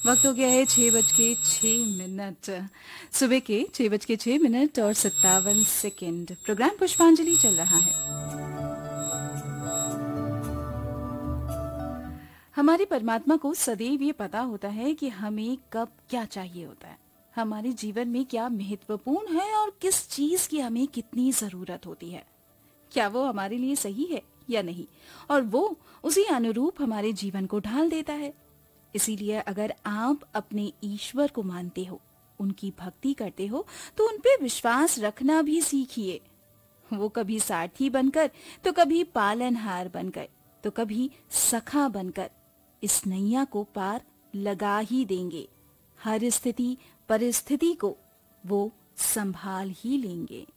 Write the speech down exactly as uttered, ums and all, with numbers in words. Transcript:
वक्त हो गया है छह बज के छह मिनट। सुबह के छह बज के छह मिनट और सत्तावन सेकेंड। प्रोग्राम पुष्पांजलि चल रहा है। हमारे परमात्मा को सदैव ये पता होता है कि हमें कब क्या चाहिए होता है, हमारे जीवन में क्या महत्वपूर्ण है और किस चीज की हमें कितनी जरूरत होती है। क्या वो हमारे लिए सही है या नहीं, और वो उसी अनुरूप हमारे जीवन को ढाल देता है। इसीलिए अगर आप अपने ईश्वर को मानते हो, उनकी भक्ति करते हो, तो उन पे विश्वास रखना भी सीखिए। वो कभी सारथी बनकर, तो कभी पालनहार बनकर, तो कभी सखा बनकर इस नैया को पार लगा ही देंगे। हर स्थिति परिस्थिति को वो संभाल ही लेंगे।